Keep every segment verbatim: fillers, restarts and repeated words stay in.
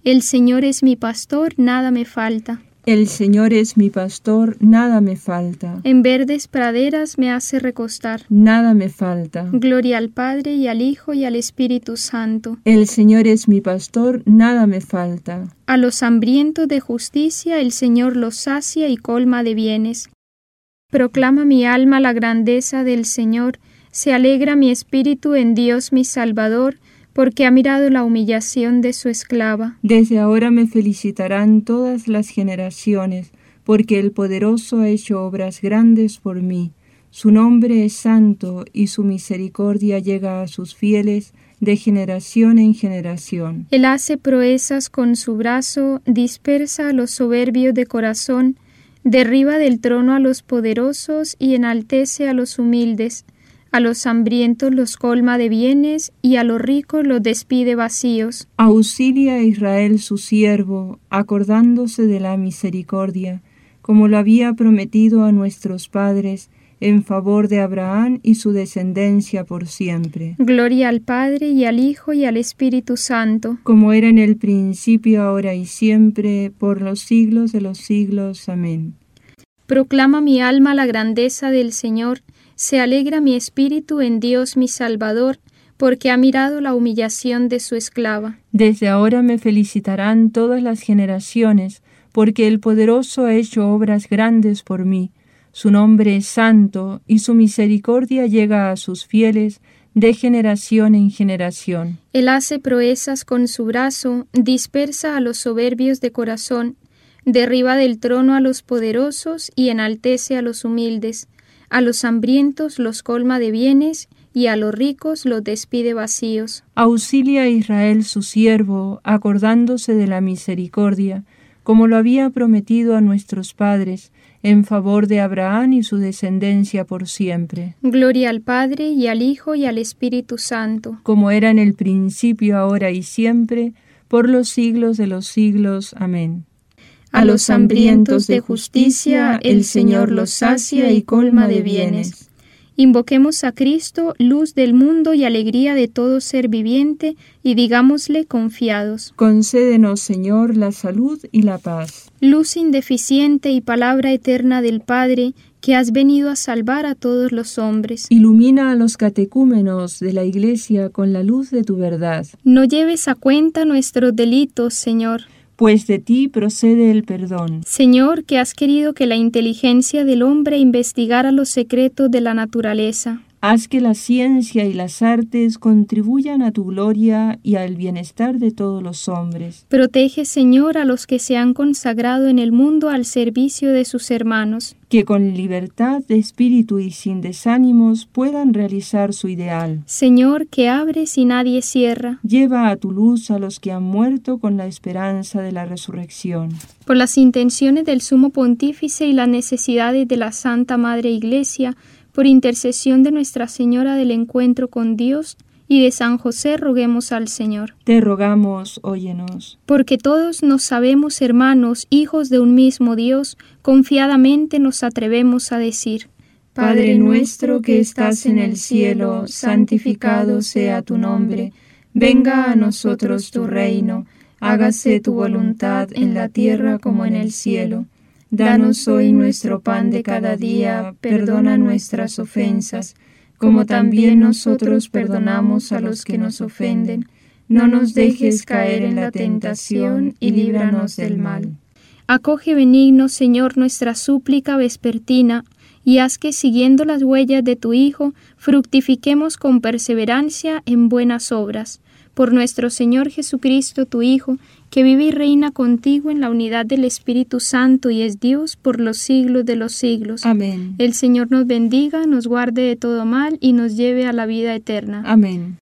El Señor es mi pastor, nada me falta. El Señor es mi pastor, nada me falta. En verdes praderas me hace recostar. Nada me falta. Gloria al Padre, y al Hijo, y al Espíritu Santo. El Señor es mi pastor, nada me falta. A los hambrientos de justicia el Señor los sacia y colma de bienes. Proclama mi alma la grandeza del Señor, se alegra mi espíritu en Dios mi Salvador, porque ha mirado la humillación de su esclava. Desde ahora me felicitarán todas las generaciones, porque el Poderoso ha hecho obras grandes por mí. Su nombre es santo, y su misericordia llega a sus fieles de generación en generación. Él hace proezas con su brazo, dispersa a los soberbios de corazón, derriba del trono a los poderosos y enaltece a los humildes. A los hambrientos los colma de bienes, y a los ricos los despide vacíos. Auxilia a Israel su siervo, acordándose de la misericordia, como lo había prometido a nuestros padres, en favor de Abraham y su descendencia por siempre. Gloria al Padre, y al Hijo, y al Espíritu Santo. Como era en el principio, ahora y siempre, por los siglos de los siglos. Amén. Proclama mi alma la grandeza del Señor. Se alegra mi espíritu en Dios mi Salvador, porque ha mirado la humillación de su esclava. Desde ahora me felicitarán todas las generaciones, porque el Poderoso ha hecho obras grandes por mí. Su nombre es santo, y su misericordia llega a sus fieles de generación en generación. Él hace proezas con su brazo, dispersa a los soberbios de corazón, derriba del trono a los poderosos y enaltece a los humildes. A los hambrientos los colma de bienes, y a los ricos los despide vacíos. Auxilia a Israel su siervo, acordándose de la misericordia, como lo había prometido a nuestros padres, en favor de Abraham y su descendencia por siempre. Gloria al Padre, y al Hijo, y al Espíritu Santo. Como era en el principio, ahora y siempre, por los siglos de los siglos. Amén. A los hambrientos de justicia el Señor los sacia y colma de bienes. Invoquemos a Cristo, luz del mundo y alegría de todo ser viviente, y digámosle confiados: concédenos, Señor, la salud y la paz. Luz indeficiente y palabra eterna del Padre, que has venido a salvar a todos los hombres. Ilumina a los catecúmenos de la Iglesia con la luz de tu verdad. No lleves a cuenta nuestros delitos, Señor, pues de ti procede el perdón. Señor, que has querido que la inteligencia del hombre investigara los secretos de la naturaleza. Haz que la ciencia y las artes contribuyan a tu gloria y al bienestar de todos los hombres. Protege, Señor, a los que se han consagrado en el mundo al servicio de sus hermanos. Que con libertad de espíritu y sin desánimos puedan realizar su ideal. Señor, que abres y nadie cierra. Lleva a tu luz a los que han muerto con la esperanza de la resurrección. Por las intenciones del Sumo Pontífice y las necesidades de la Santa Madre Iglesia, por intercesión de Nuestra Señora del Encuentro con Dios y de San José, roguemos al Señor. Te rogamos, óyenos. Porque todos nos sabemos hermanos, hijos de un mismo Dios, confiadamente nos atrevemos a decir: Padre nuestro que estás en el cielo, santificado sea tu nombre. Venga a nosotros tu reino. Hágase tu voluntad en la tierra como en el cielo. Danos hoy nuestro pan de cada día, perdona nuestras ofensas, como también nosotros perdonamos a los que nos ofenden. No nos dejes caer en la tentación y líbranos del mal. Acoge benigno, Señor, nuestra súplica vespertina, y haz que, siguiendo las huellas de tu Hijo, fructifiquemos con perseverancia en buenas obras. Por nuestro Señor Jesucristo, tu Hijo, que vive y reina contigo en la unidad del Espíritu Santo y es Dios por los siglos de los siglos. Amén. El Señor nos bendiga, nos guarde de todo mal y nos lleve a la vida eterna. Amén.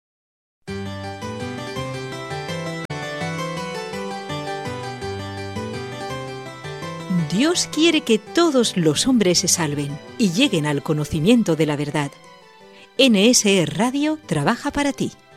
Dios quiere que todos los hombres se salven y lleguen al conocimiento de la verdad. N S E Radio trabaja para ti.